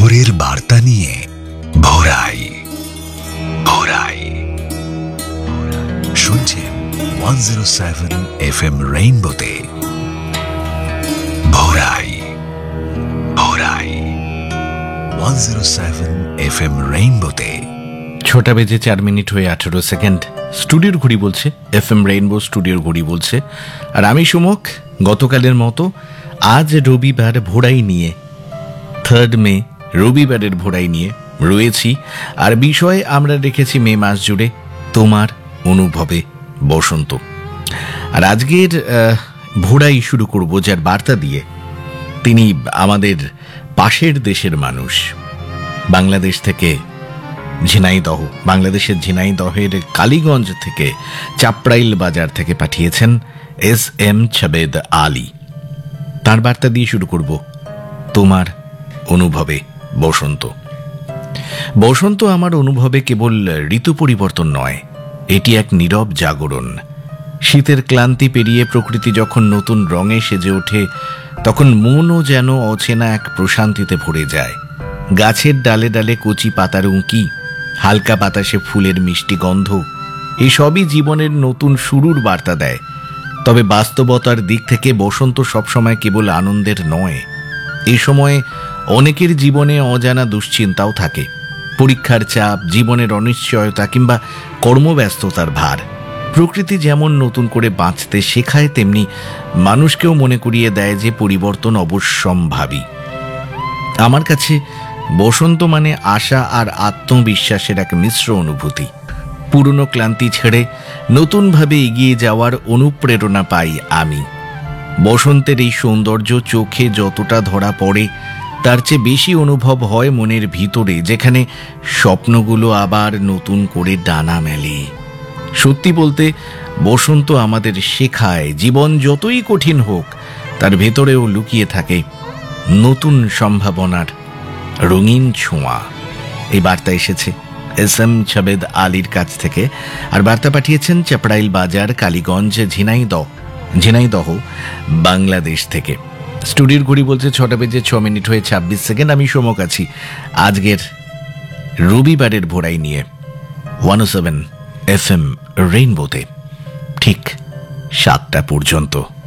ভোরের বার্তা নিয়ে ভোরাই ভোরাই শুনছেন 107 FM রেইনবোতে ভোরাই ভোরাই 107 FM রেইনবোতে। 6টা বেজে 4 মিনিট হয়ে 18 সেকেন্ড। স্টুডিওর ঘড়ি বলছে, FM রেইনবো স্টুডিওর ঘড়ি বলছে। আর আমি সুমক, গতকালের মতো আজ রবিবার ভোরাই নিয়ে 3 মে রবিবারের ভোরাই নিয়ে রয়েছি। আর বিষয়ে আমরা রেখেছি মে মাস জুড়ে তোমার অনুভবে বসন্ত। আর আজকের ভোরাই শুরু করব যার বার্তা দিয়ে। তিনি আমাদের পাশের দেশের মানুষ, বাংলাদেশ থেকে ঝিনাইদহ, বাংলাদেশের ঝিনাইদহের কালীগঞ্জ থেকে চাপড়াইল বাজার থেকে পাঠিয়েছেন SM ছাবেদ আলী। তার বার্তা দিয়ে শুরু করব তোমার অনুভবে বসন্ত। বসন্ত আমার অনুভবে কেবল ঋতু পরিবর্তন নয়, এটি এক নীরব জাগরণ। শীতের ক্লান্তি পেরিয়ে প্রকৃতি যখন নতুন রঙে সেজে ওঠে, তখন মনও যেন অচেনা এক প্রশান্তিতে ভরে যায়। গাছের ডালে ডালে কচি পাতার উঁকি, হালকা বাতাসে ফুলের মিষ্টি গন্ধ, এসবই জীবনের নতুন শুরুর বার্তা দেয়। তবে বাস্তবতার দিক থেকে বসন্ত সবসময় কেবল আনন্দের নয়। এ সময়ে অনেকের জীবনে অজানা দুশ্চিন্তাও থাকে। পরীক্ষার চাপ, জীবনের অনিশ্চয়তা কিংবা কর্মব্যস্ততার ভার। প্রকৃতি যেমন নতুন করে বাঁচতে শেখায়, তেমনি মানুষকেও মনে করিয়ে দেয় যে পরিবর্তন অবশ্যম্ভাবী। আমার কাছে বসন্ত মানে আশা আর আত্মবিশ্বাসের এক মিশ্র অনুভূতি। পুরনো ক্লান্তি ছেড়ে নতুনভাবে এগিয়ে যাওয়ার অনুপ্রেরণা পাই আমি। বসন্তের এই সৌন্দর্য চোখে যতটা ধরা পড়ে, তার চেয়ে বেশি অনুভব হয় মনের ভিতরে, যেখানে স্বপ্নগুলো আবার নতুন করে ডানা মেলে। সত্যি বলতে, বসন্ত আমাদের শেখায় জীবন যতই কঠিন হোক, তার ভেতরেও লুকিয়ে থাকে নতুন সম্ভাবনার রঙিন ছোঁয়া। এই বার্তা এসেছে SM ছাবেদ আলীর কাছ থেকে। আর বার্তা পাঠিয়েছেন চাপড়াইল বাজার, কালীগঞ্জ, ঝিনাইদহ, বাংলাদেশ থেকে। স্টুডিওর ঘড়ি বলছে 6টা বেজে 6 মিনিট হয়ে 26 সেকেন্ড। আমি সমক আছি আজকের রবিবারের ভোরাই নিয়ে 107 FM রেইনবোতে ঠিক 7টা পর্যন্ত।